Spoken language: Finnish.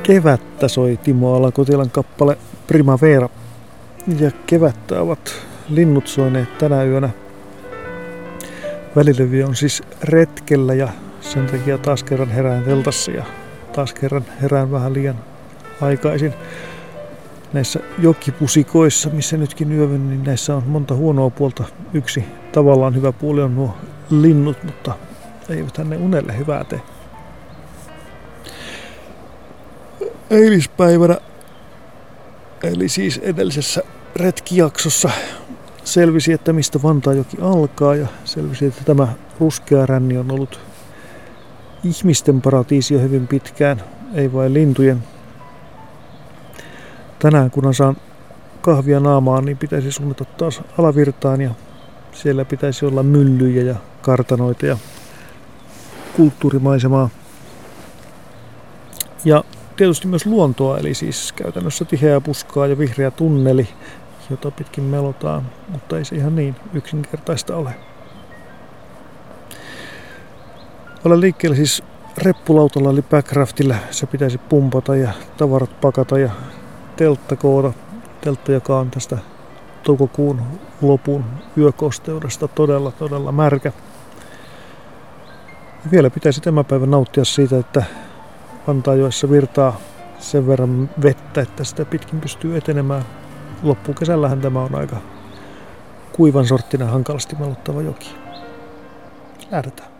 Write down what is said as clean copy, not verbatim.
Kevättä soi Timo Alakotilan kappale Primavera. Ja kevättä ovat linnut soineet tänä yönä. Välilevi on siis retkellä ja sen takia taas kerran herään teltassa ja taas kerran herään vähän liian aikaisin. Näissä jokipusikoissa, missä nytkin yövyn, niin näissä on monta huonoa puolta. Yksi tavallaan hyvä puoli on nuo linnut, mutta eiväthän ne unelle hyvää tee. Eilispäivänä, eli siis edellisessä retkijaksossa, selvisi, että mistä Vantaajoki alkaa ja selvisi, että tämä ruskea ränni on ollut ihmisten paratiisi jo hyvin pitkään, ei vain lintujen. Tänään kun saan kahvia naamaan, niin pitäisi suunnata taas alavirtaan ja siellä pitäisi olla myllyjä ja kartanoita ja kulttuurimaisemaa. Ja tietysti myös luontoa, eli siis käytännössä tiheää puskaa ja vihreä tunneli, jota pitkin melotaan, mutta ei se ihan niin yksinkertaista ole. Olen liikkeellä siis reppulautalla eli backraftilla. Se pitäisi pumpata ja tavarat pakata ja teltta koota. Teltta, joka on tästä toukokuun lopun yökosteudesta todella märkä. Ja vielä pitäisi tämän päivän nauttia siitä, että Vantaajoessa virtaa sen verran vettä, että sitä pitkin pystyy etenemään. Loppukesällähän tämä on aika kuivan sorttinen, hankalasti meluttava joki. Lähdetään.